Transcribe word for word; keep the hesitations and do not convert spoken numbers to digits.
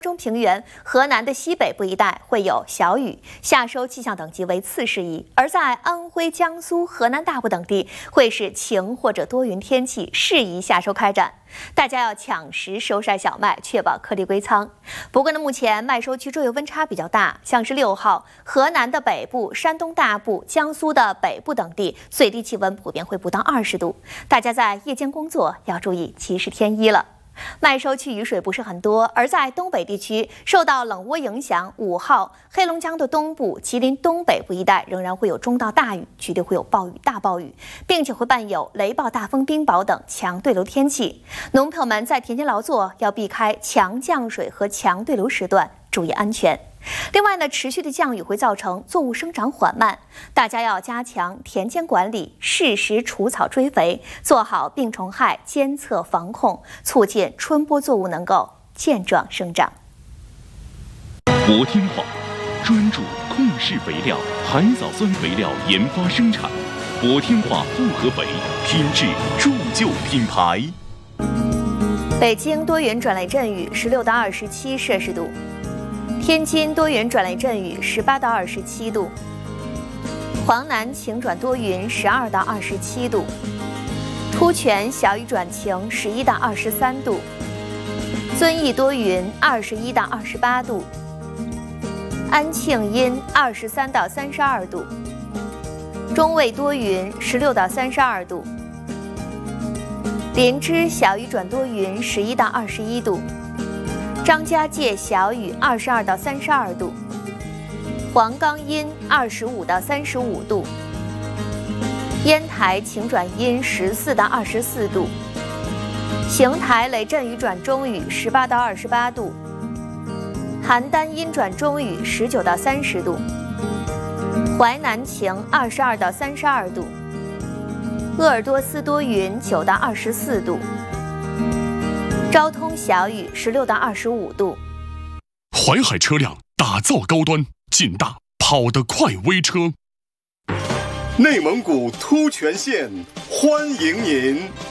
中平原、河南的西北部一带会有小雨，夏收气象等级为次适宜；而在安徽、江苏、河南大部等地会是晴或者多云天气，适宜夏收开展。大家要抢时收晒小麦，确保颗粒归仓。不过呢，目前麦收区周游温差比较大，像是六号，河南的北部、山东大部、江苏的北部等地最低气温普遍会不到二十度，大家在夜间工作要注意及时添衣了。麦收区雨水不是很多，而在东北地区受到冷涡影响，五号黑龙江的东部、吉林东北部一带仍然会有中到大雨，局地会有暴雨、大暴雨，并且会伴有雷暴、大风、冰雹等强对流天气。农朋友们在田间劳作要避开强降水和强对流时段，注意安全。另外呢，持续的降雨会造成作物生长缓慢，大家要加强田间管理，适时除草追肥，做好病虫害监测防控，促进春播作物能够健壮生长。 博天化专注控制肥料、海藻酸肥料研发生产，博天化复合肥品质铸就品牌。 北京多云转雷阵雨，十六到二十七摄氏度。天津多云转雷阵雨，十八到二十七度；黄南晴转多云，十二到二十七度；突泉小雨转晴，十一到二十三度；遵义多云，二十一到二十八度；安庆阴，二十三到三十二度；中卫多云，十六到三十二度；林芝小雨转多云，十一到二十一度。张家界小雨，二十二到三十二度；黄冈阴，二十五到三十五度；烟台晴转阴，十四到二十四度；邢台雷阵雨转中雨，十八到二十八度；邯郸阴转中雨，十九到三十度；淮南晴，二十二到三十二度；鄂尔多斯多云，九到二十四度。昭通小雨，十六到二十五度。 淮海车辆打造高端，劲大跑得快微车。 内蒙古突泉县欢迎您。